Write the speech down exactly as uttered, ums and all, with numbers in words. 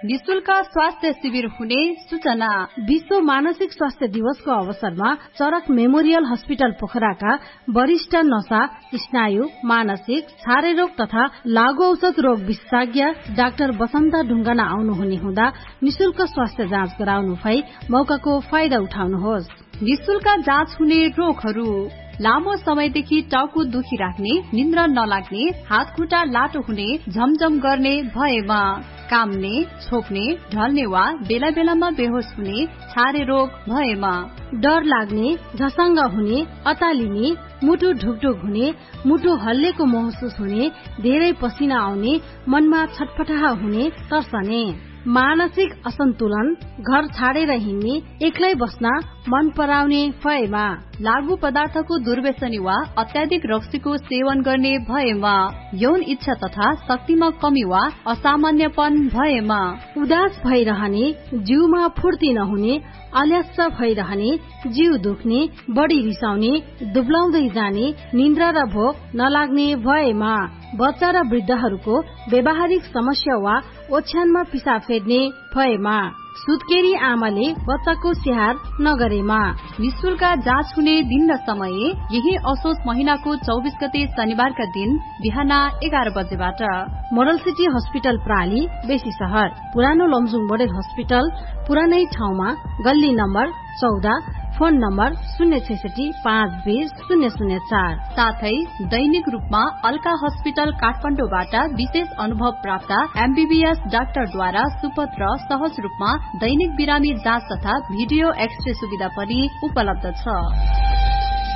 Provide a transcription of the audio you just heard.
निशुल्क स्वास्थ्य शिविर हुने सूचना। विश्व मानसिक स्वास्थ्य दिवसको अवसरमा चरक मेमोरियल हस्पिटल पोखराका वरिष्ठ नशा, स्नायु, मानसिक, छारे रोग तथा लागू औषध रोग विशेषज्ञ डाक्टर बसन्त ढुङ्गाना आउनुहुने हुँदा निशुल्क स्वास्थ्य जाँच गराउनु भई मौकाको फाइदा उठाउनुहोस्। निशुल्क जाँच हुने रोगहरू: लामो समयदेखि टाउको दुखिराख्ने, निन्द्रा नलाग्ने, हात खुट्टा लाटो हुने, झमझम गर्ने भएमा, काम्ने, छोप्ने, ढल्ने वा बेला बेलामा बेहोस हुने, छारे रोग भएमा, डर लाग्ने, झसङ्ग हुने, अतालिने, मुटु ढुकढुक हुने, मुटु हल्लेको महसुस हुने, धेरै पसिना आउने, मनमा छटपटाह हुने, तर्सने, मानसिक असन्तुलन, घर छाडेर हिँड्ने, एक्लै बस्न मन पराउने भएमा, लागू पदार्थको दुर्व्यसनी वा अत्याधिक रक्सीको सेवन गर्ने भएमा, यौन इच्छा तथा शक्तिमा कमी वा असामान्यपन भएमा, उदास भइरहने, जिउमा फुर्ती नहुने, अलस्स भइरहने, जिउ दुख्ने, बढी रिसाउने, दुब्लाउँदै जाने, निन्द्रा र भोक नलाग्ने भएमा, बच्चा र वृद्धहरूको व्यावहारिक समस्या वा ओछ्यानमा पिसा फेर्ने भएमा, सुत्केरी आमाले बच्चाको स्याहार नगरेमा। निशुल्क जाँच हुने दिन र समय यही असोज महिनाको चौबिस गते शनिबारका दिन बिहान एघार बजेबाट मोडल सिटी हस्पिटल प्राली बेसी शहर, पुरानो लमजुङ मोडल हस्पिटल पुरानै ठाउँमा, गल्ली नम्बर चौध, फोन नम्बर शून्य छैसठी पाँच बीस शून्य शून्य चार। साथै दैनिक रूपमा अल्का हस्पिटल काठमाडौँबाट विशेष अनुभव प्राप्त एमबीबीएस डाक्टरद्वारा सुपत्र सहज रूपमा दैनिक बिरामी जाँच तथा भिडियो एक्सरे सुविधा पनि उपलब्ध छ।